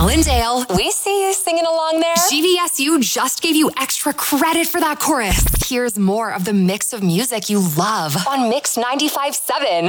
Allendale. We see you singing along there. GVSU just gave you extra credit for that chorus. Here's more of the mix of music you love on Mix 95.7.